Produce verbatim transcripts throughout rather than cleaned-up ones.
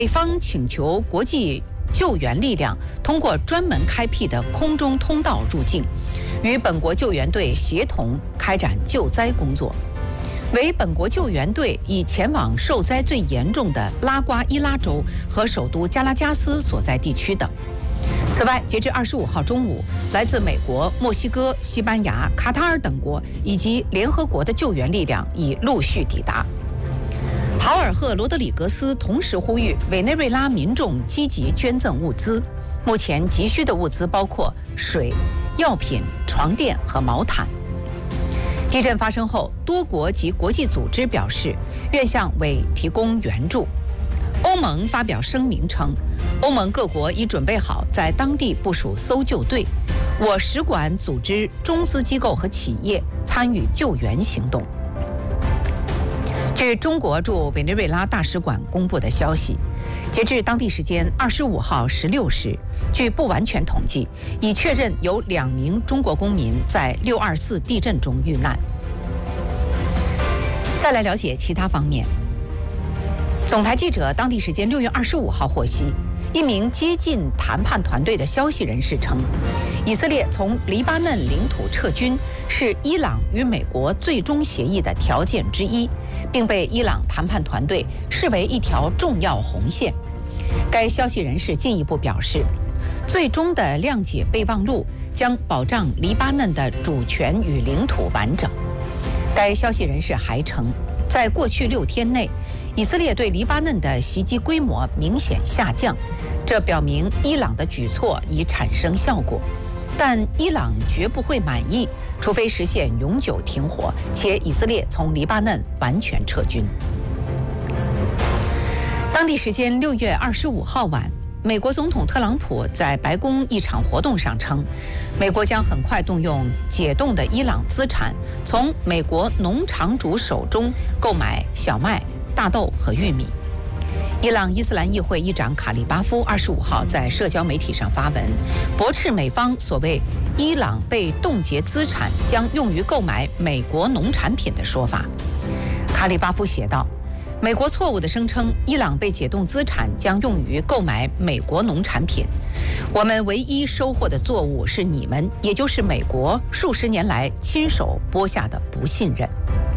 北方请求国际救援力量通过专门开辟的空中通道入境，与本国救援队协同开展救灾工作。为本国救援队已前往受灾最严重的拉瓜伊拉州和首都加拉加斯所在地区等。此外，截至二十五号中午，来自美国、墨西哥、西班牙、卡塔尔等国以及联合国的救援力量已陆续抵达。豪尔赫·罗德里格斯同时呼吁委内瑞拉民众积极捐赠物资。目前急需的物资包括水、药品、床垫和毛毯。地震发生后，多国及国际组织表示愿向委提供援助。欧盟发表声明称，欧盟各国已准备好在当地部署搜救队，我使馆组织中资机构和企业参与救援行动。据中国驻委内瑞拉大使馆公布的消息，截至当地时间二十五号十六时，据不完全统计，已确认有两名中国公民在六二四地震中遇难。再来了解其他方面。总台记者当地时间六月二十五号获悉，一名接近谈判团队的消息人士称，以色列从黎巴嫩领土撤军是伊朗与美国最终协议的条件之一，并被伊朗谈判团队视为一条重要红线。该消息人士进一步表示，最终的谅解备忘录将保障黎巴嫩的主权与领土完整。该消息人士还称，在过去六天内，以色列对黎巴嫩的袭击规模明显下降，这表明伊朗的举措已产生效果。但伊朗绝不会满意，除非实现永久停火，且以色列从黎巴嫩完全撤军。当地时间六月二十五号晚，美国总统特朗普在白宫一场活动上称，美国将很快动用解冻的伊朗资产，从美国农场主手中购买小麦、大豆和玉米。伊朗伊斯兰议会议长卡利巴夫二十五号在社交媒体上发文，驳斥美方所谓伊朗被冻结资产将用于购买美国农产品的说法。卡利巴夫写道，美国错误地声称伊朗被解冻资产将用于购买美国农产品。我们唯一收获的作物是你们，也就是美国数十年来亲手播下的不信任。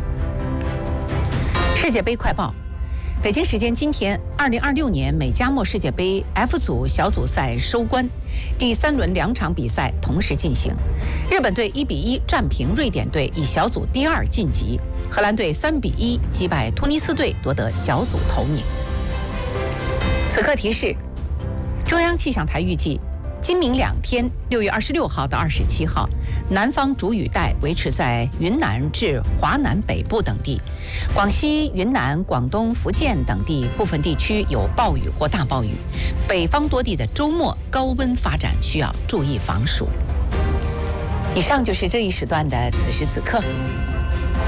世界杯快报。北京时间今天，二零二六年美加墨世界杯 F 组小组赛收官，第三轮两场比赛同时进行。日本队一比一战平瑞典队，以小组第二晋级；荷兰队三比一击败突尼斯队，夺得小组头名。此刻提示：中央气象台预计，今明两天，六月二十六号到二十七号，南方主雨带维持在云南至华南北部等地，广西、云南、广东、福建等地部分地区有暴雨或大暴雨，北方多地的周末高温发展，需要注意防暑。以上就是这一时段的此时此刻。